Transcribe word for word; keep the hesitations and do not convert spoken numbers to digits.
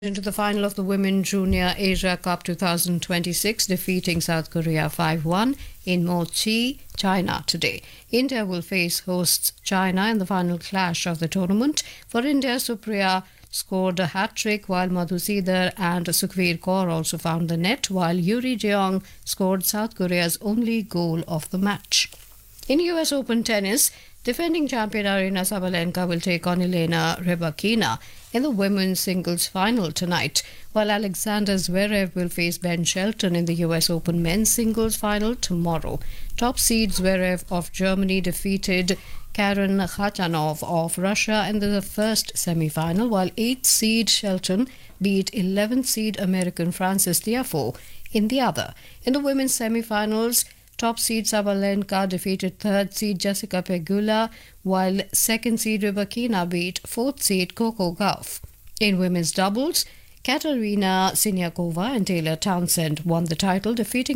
Into the final of the Women Junior Asia Cup twenty twenty-six, defeating South Korea five one in Mochi, China today. India will face hosts China in the final clash of the tournament. For India, Supriya scored a hat-trick while Madhusidar and Sukhveer Kaur also found the net, while Yuri Jeong scored South Korea's only goal of the match. In U S Open tennis, defending champion Aryna Sabalenka will take on Elena Rybakina in the women's singles final tonight, while Alexander Zverev will face Ben Shelton in the U S Open men's singles final tomorrow. Top seed Zverev of Germany defeated Karen Khachanov of Russia in the first semi-final, while eighth seed Shelton beat eleventh seed American Frances Tiafoe in the other. In the women's semi-finals, top seed Sabalenka defeated third seed Jessica Pegula, while second seed Rybakina beat fourth seed Coco Gauff. In women's doubles, Katerina Siniakova and Taylor Townsend won the title, defeating